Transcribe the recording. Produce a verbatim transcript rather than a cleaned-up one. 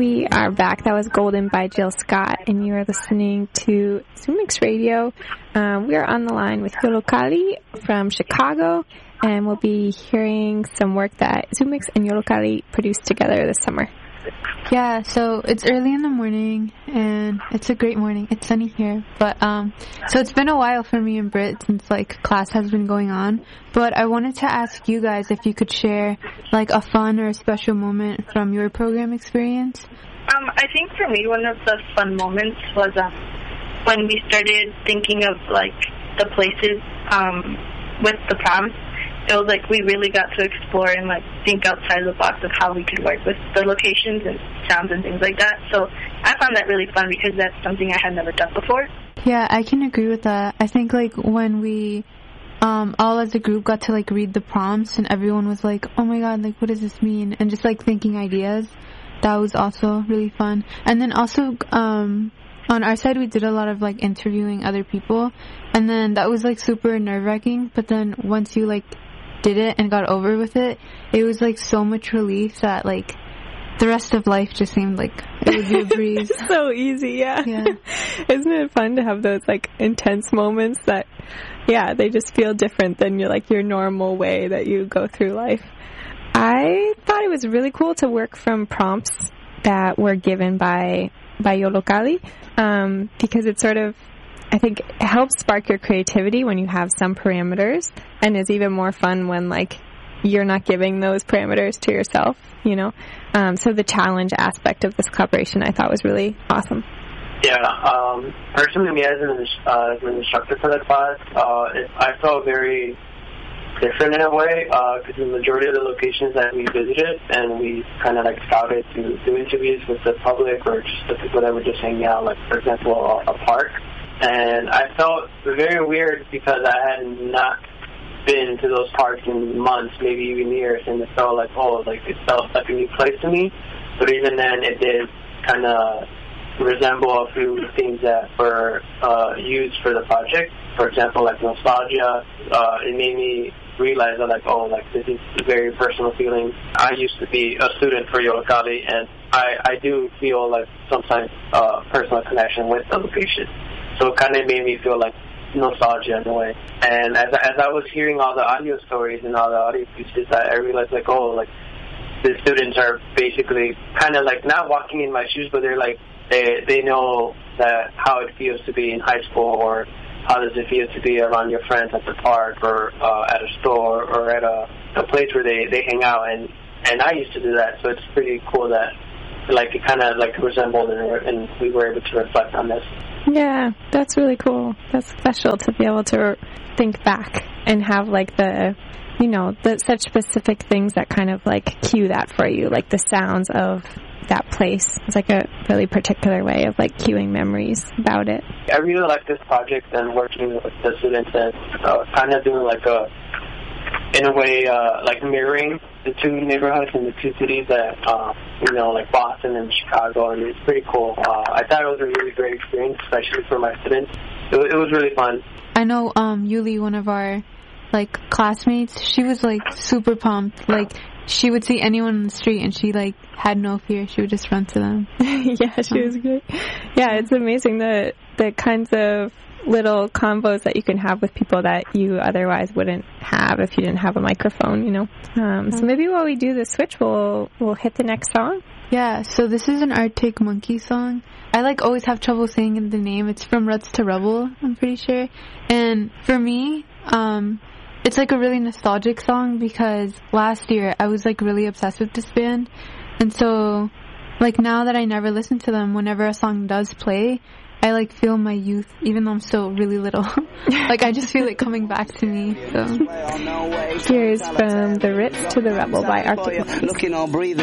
We are back. That was Golden by Jill Scott, and you are listening to Zoomix Radio. Um, we are on the line with Yollocalli from Chicago, and we'll be hearing some work that Zoomix and Yollocalli produced together this summer. Yeah, so it's early in the morning, and it's a great morning. It's sunny here, but um, so it's been a while for me and Britt since like class has been going on. But I wanted to ask you guys if you could share like a fun or a special moment from your program experience. Um, I think for me, one of the fun moments was um, when we started thinking of like the places um, with the proms. It was like we really got to explore and like think outside the box of how we could work with the locations and sounds and things like that. So I found that really fun because that's something I had never done before. Yeah, I can agree with that. I think like when we um, all as a group got to like read the prompts and everyone was like, oh my god, like what does this mean? And just like thinking ideas, that was also really fun. And then also um, on our side we did a lot of like interviewing other people, and then that was like super nerve-wracking, but then once you like did it and got over with it, it was like so much relief that like the rest of life just seemed like it would be a breeze. So easy, yeah. Yeah. Isn't it fun to have those like intense moments that, yeah, they just feel different than your like your normal way that you go through life. I thought it was really cool to work from prompts that were given by by Yollocalli, um, because it sort of, I think, it helps spark your creativity when you have some parameters, and is even more fun when like you're not giving those parameters to yourself, you know. Um, so the challenge aspect of this collaboration I thought was really awesome. Yeah, um, personally, me as an, uh, as an instructor for that class, uh, it, I felt very different in a way, because uh, the majority of the locations that we visited and we kind of like scouted to do interviews with the public or just the people that were just hanging out, like for example, a, a park. And I felt very weird because I had not been to those parks in months, maybe even years, and it felt like, oh, like it felt like a new place to me. But even then, it did kind of resemble a few things that were uh, used for the project. For example, like nostalgia. Uh, it made me realize that, like, oh, like this is a very personal feeling. I used to be a student for Yollocalli, and I, I do feel like sometimes uh, personal connection with the location. So it kind of made me feel like nostalgia in a way. And as as I was hearing all the audio stories and all the audio pieces, I, I realized like, oh, like the students are basically kind of like not walking in my shoes, but they're like they they know that how it feels to be in high school, or how does it feel to be around your friends at the park or uh, at a store or at a, a place where they, they hang out. And and I used to do that, so it's pretty cool that like it kind of like resembled and, and we were able to reflect on this. Yeah, that's really cool. That's special to be able to think back and have like the, you know, the such specific things that kind of like cue that for you, like the sounds of that place. It's like a really particular way of like cueing memories about it. I really like this project and working with the students and uh, kind of doing like a, in a way, uh, like mirroring the two neighborhoods and the two cities that, uh, you know, like Boston and Chicago, and it's pretty cool. Uh, I thought it was a really great experience, especially for my students. It, it was really fun. I know um, Yuli, one of our, like, classmates, she was, like, super pumped. Like, she would see anyone on the street and she, like, had no fear. She would just run to them. Yeah, she was great. Yeah, it's amazing the the kinds of little combos that you can have with people that you otherwise wouldn't have if you didn't have a microphone, you know. Um, so maybe while we do the switch, we'll we'll hit the next song. Yeah, so this is an Arctic Monkey song. I like always have trouble saying the name. It's from Ruts to Rebel, I'm pretty sure. And for me, um, it's like a really nostalgic song because last year I was like really obsessed with this band. And so like now that I never listen to them, whenever a song does play, I like feel my youth, even though I'm still really little. Like I just feel it coming back to me. So here's from The Ritz to the Rebel by Arctic Monkeys. Looking all breathing.